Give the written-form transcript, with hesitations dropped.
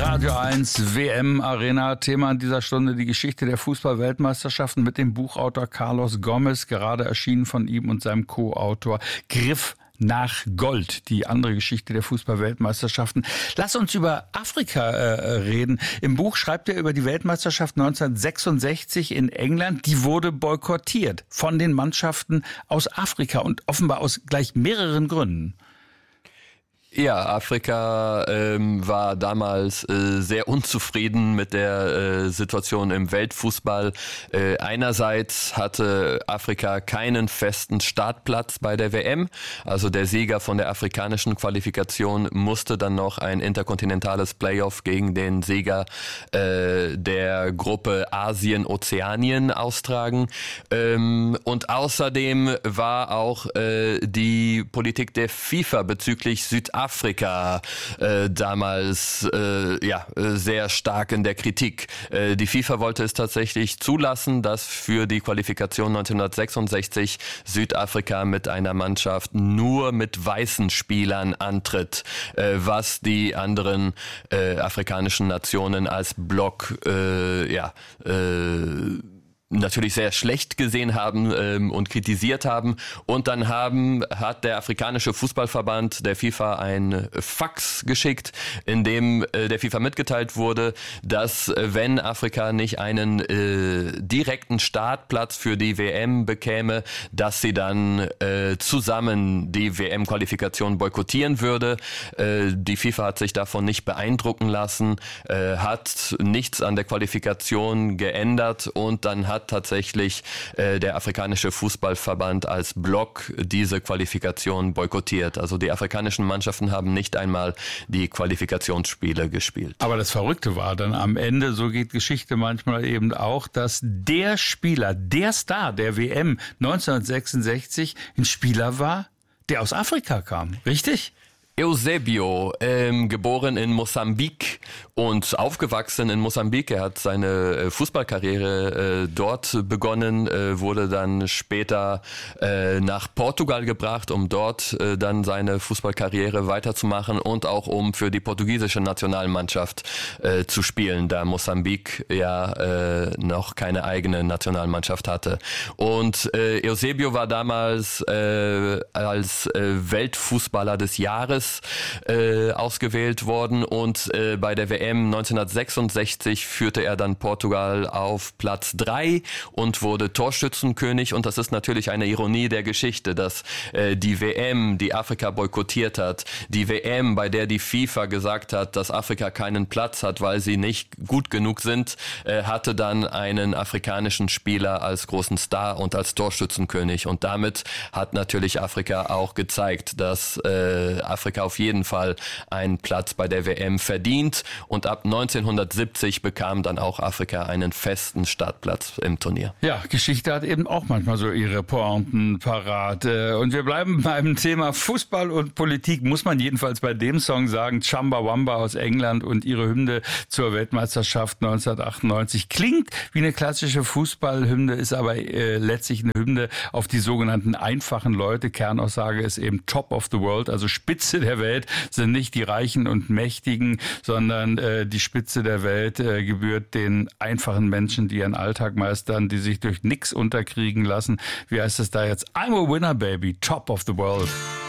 Radio 1 WM Arena. Thema an dieser Stunde die Geschichte der Fußball-Weltmeisterschaften mit dem Buchautor Carlos Gomez, gerade erschienen von ihm und seinem Co-Autor Griff nach Gold, die andere Geschichte der Fußball-Weltmeisterschaften. Lass uns über Afrika reden. Im Buch schreibt er über die Weltmeisterschaft 1966 in England. Die wurde boykottiert von den Mannschaften aus Afrika und offenbar aus gleich mehreren Gründen. Ja, Afrika war damals sehr unzufrieden mit der Situation im Weltfußball. Einerseits hatte Afrika keinen festen Startplatz bei der WM. Also der Sieger von der afrikanischen Qualifikation musste dann noch ein interkontinentales Playoff gegen den Sieger der Gruppe Asien-Ozeanien austragen. Und außerdem war auch die Politik der FIFA bezüglich Südafrika damals sehr stark in der Kritik. Die FIFA wollte es tatsächlich zulassen, dass für die Qualifikation 1966 Südafrika mit einer Mannschaft nur mit weißen Spielern antritt, was die anderen afrikanischen Nationen als Block natürlich sehr schlecht gesehen haben und kritisiert haben. Und dann hat der afrikanische Fußballverband der FIFA ein Fax geschickt, in dem der FIFA mitgeteilt wurde, dass wenn Afrika nicht einen direkten Startplatz für die WM bekäme, dass sie dann zusammen die WM-Qualifikation boykottieren würde. Die FIFA hat sich davon nicht beeindrucken lassen, hat nichts an der Qualifikation geändert und dann hat tatsächlich der afrikanische Fußballverband als Block diese Qualifikation boykottiert. Also die afrikanischen Mannschaften haben nicht einmal die Qualifikationsspiele gespielt. Aber das Verrückte war dann am Ende, so geht Geschichte manchmal eben auch, dass der Spieler, der Star der WM 1966 ein Spieler war, der aus Afrika kam. Richtig? Eusebio, geboren in Mosambik und aufgewachsen in Mosambik. Er hat seine Fußballkarriere dort begonnen, wurde dann später nach Portugal gebracht, um dort dann seine Fußballkarriere weiterzumachen und auch um für die portugiesische Nationalmannschaft zu spielen, da Mosambik noch keine eigene Nationalmannschaft hatte. Und Eusebio war damals als Weltfußballer des Jahres ausgewählt worden und bei der WM 1966 führte er dann Portugal auf Platz 3 und wurde Torschützenkönig. Und das ist natürlich eine Ironie der Geschichte, dass die WM, die Afrika boykottiert hat, die WM, bei der die FIFA gesagt hat, dass Afrika keinen Platz hat, weil sie nicht gut genug sind, hatte dann einen afrikanischen Spieler als großen Star und als Torschützenkönig. Und damit hat natürlich Afrika auch gezeigt, dass Afrika auf jeden Fall einen Platz bei der WM verdient. Und ab 1970 bekam dann auch Afrika einen festen Startplatz im Turnier. Ja, Geschichte hat eben auch manchmal so ihre Pointen parat. Und wir bleiben beim Thema Fußball und Politik, muss man jedenfalls bei dem Song sagen. Chumbawamba aus England und ihre Hymne zur Weltmeisterschaft 1998 klingt wie eine klassische Fußballhymne, ist aber letztlich eine Hymne auf die sogenannten einfachen Leute. Kernaussage ist eben Top of the World, also Spitze der Welt sind nicht die Reichen und Mächtigen, sondern die Spitze der Welt gebührt den einfachen Menschen, die ihren Alltag meistern, die sich durch nichts unterkriegen lassen. Wie heißt es da jetzt? I'm a winner, baby, top of the world.